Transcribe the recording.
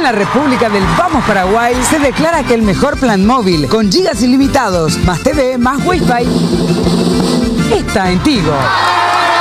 en la República del Vamos Paraguay se declara que el mejor plan móvil con gigas ilimitados, más TV, más Wi-Fi está en Tigo.